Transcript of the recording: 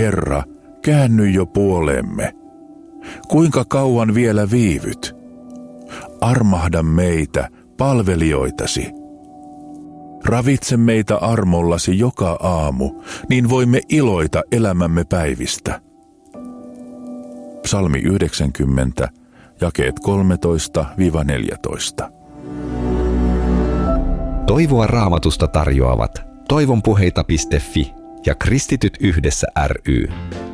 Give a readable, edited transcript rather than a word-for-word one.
Herra, käänny jo puoleemme. Kuinka kauan vielä viivyt? Armahda meitä, palvelijoitasi. Ravitse meitä armollasi joka aamu, niin voimme iloita elämämme päivistä. Psalmi 90, jakeet 13-14. Toivoa Raamatusta tarjoavat toivonpuheita.fi ja Kristityt yhdessä ry.